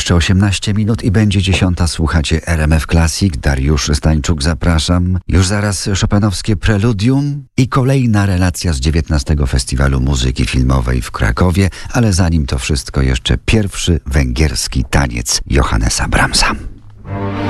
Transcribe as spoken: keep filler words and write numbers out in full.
Jeszcze osiemnaście minut i będzie dziesiąta. Słuchacie R M F Classic. Dariusz Stańczuk, zapraszam. Już zaraz chopinowskie preludium i kolejna relacja z dziewiętnastego Festiwalu Muzyki Filmowej w Krakowie, ale zanim to wszystko jeszcze pierwszy węgierski taniec Johannesa Brahmsa.